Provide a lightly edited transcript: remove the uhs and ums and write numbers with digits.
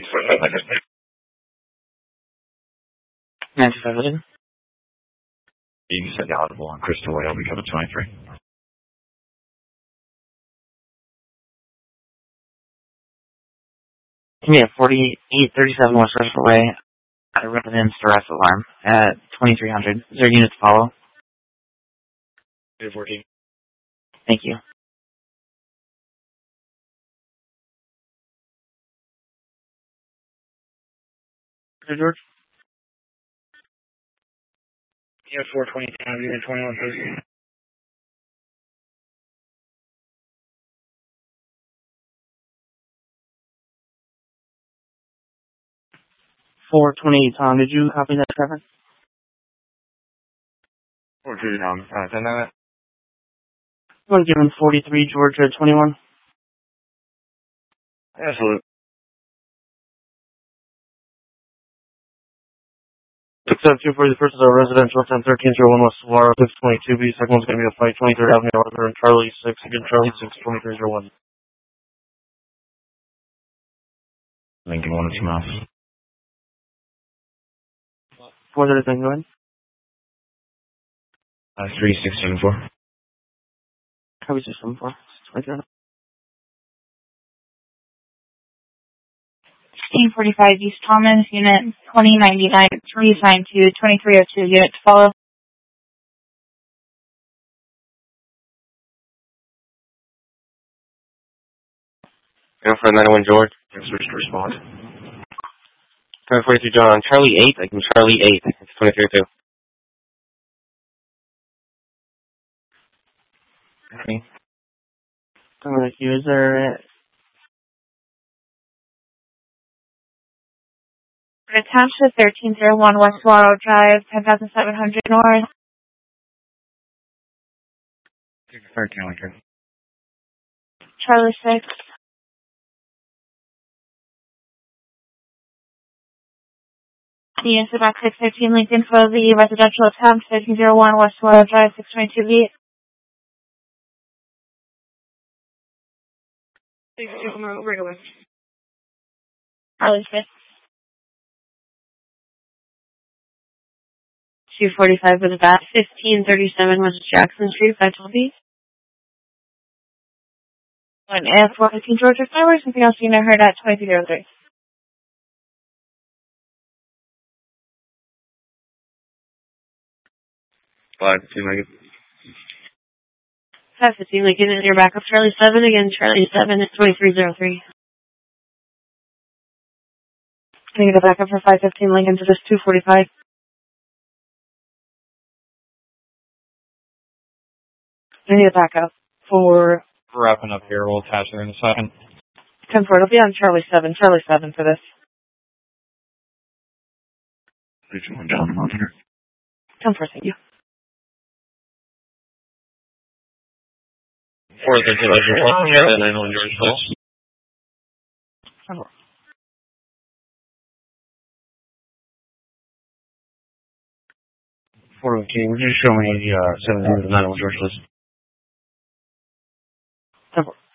9500. You said audible on Crystal Whale, we cover 23. Yeah, 4837 West Crystal Way. I represent stress alarm at 2300. Is there a unit to follow? 14. Thank you. George? Yeah, 420 town, unit 2130. 428 Tom, did you copy that, Trevor? 42 Tom, send that. One given 43 Georgia 21. Absolutely. Except 240, the first is a residential 101301 West Saguaro, 622B. Second one's going to be a fight, 23rd Avenue, Arthur, and Charlie 6. Again, Charlie 6, 2301. Lincoln 1 or 2 miles. What other thing going? 3674. How was this one for? 23rd. 1645 East Thomas, unit 2099, reassigned to 2302, unit to follow. For 91 George. Switch to respond. 1042 John, on Charlie 8, I can Charlie 8. It's 2302. Okay. Thank you. Is there Attached to 1301 West Saguaro Drive, 10700 North. 13 Lincoln. Charlie 6. Yes, about 613 Lincoln for the residential attempt, 1301 West Saguaro Drive, 622B. Regular. Charlie 6. 245 with a bat, 1537 West Jackson Street, 512B. And F-115 Georgia Flowers, something else you know heard at 2303. 515 Lincoln. 515 Lincoln is your backup. Charlie 7, again, Charlie 7 at 2303. Can I get a backup for 515 Lincoln to this 245? I need a backup for... Wrapping up here, we'll attach her in a second. 10-4, it'll be on Charlie 7. Charlie 7 for this. 31 John, I'm on here. 10-4, thank you. 413 Lincoln, 91 George Place. 10-4. 415, would you show me the 791 George Place? 10-4.